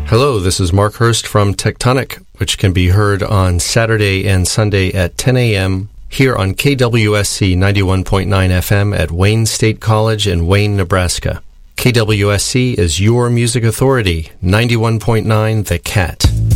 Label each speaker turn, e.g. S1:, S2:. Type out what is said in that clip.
S1: Hello, this is Mark Hurst from Tectonic, which can be heard on Saturday and Sunday at 10 a.m. here on KWSC 91.9 FM at Wayne State College in Wayne, Nebraska. KWSC is your music authority, 91.9 The Cat.